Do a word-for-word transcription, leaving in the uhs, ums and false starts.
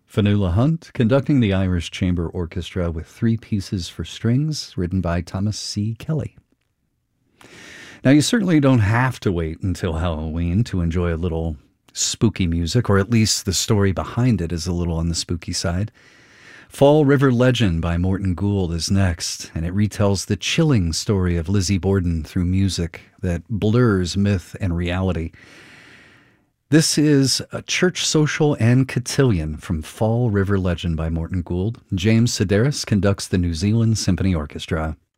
Fanula Hunt conducting the Irish Chamber Orchestra with three pieces for strings written by Thomas C. Kelly. Now, you certainly don't have to wait until Halloween to enjoy a little spooky music, or at least the story behind it is a little on the spooky side. Fall River Legend by Morton Gould is next, and it retells the chilling story of Lizzie Borden through music that blurs myth and reality. This is a Church Social and Cotillion from Fall River Legend by Morton Gould. James Sedaris conducts the New Zealand Symphony Orchestra.